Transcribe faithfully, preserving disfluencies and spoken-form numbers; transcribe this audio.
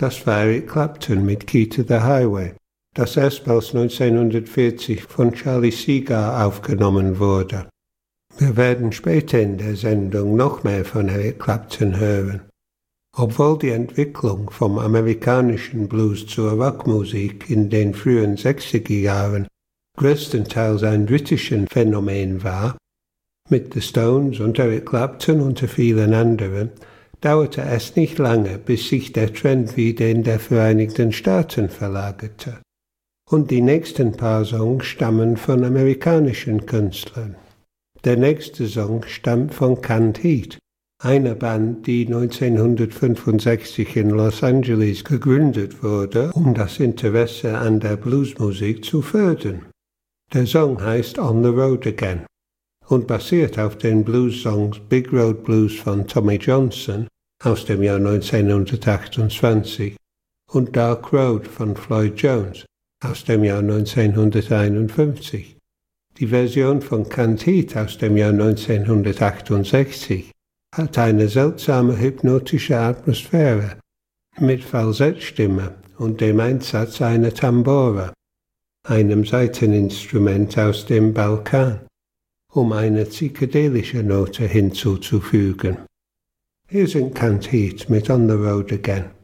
Das war Eric Clapton mit Key to the Highway, das erstmals neunzehnhundertvierzig von Charlie Segar aufgenommen wurde. Wir werden später in der Sendung noch mehr von Eric Clapton hören. Obwohl die Entwicklung vom amerikanischen Blues zur Rockmusik in den frühen sechziger Jahren größtenteils ein britisches Phänomen war, mit The Stones und Eric Clapton unter vielen anderen, dauerte es nicht lange, bis sich der Trend wieder in der Vereinigten Staaten verlagerte. Und die nächsten paar Songs stammen von amerikanischen Künstlern. Der nächste Song stammt von Canned Heat, einer Band, die neunzehnhundertfünfundsechzig in Los Angeles gegründet wurde, um das Interesse an der Bluesmusik zu fördern. Der Song heißt On the Road Again und basiert auf den Blues-Songs Big Road Blues von Tommy Johnson aus dem Jahr neunzehnhundertachtundzwanzig und Dark Road von Floyd Jones aus dem Jahr neunzehnhunderteinundfünfzig. Die Version von Canned Heat aus dem Jahr neunzehnhundertachtundsechzig hat eine seltsame hypnotische Atmosphäre mit Falsettstimme und dem Einsatz einer Tambora, einem Saiteninstrument aus dem Balkan, um eine psychedelische Note hinzuzufügen. Hier sind Canned Heat mit On the Road Again.